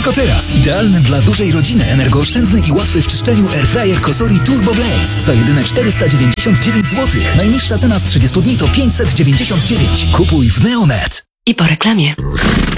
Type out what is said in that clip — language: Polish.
Tylko teraz. Idealny dla dużej rodziny, energooszczędny i łatwy w czyszczeniu airfryer Cosori Turbo Blaze. Za jedyne 499 zł. Najniższa cena z 30 dni to 599. Kupuj w Neonet. I po reklamie.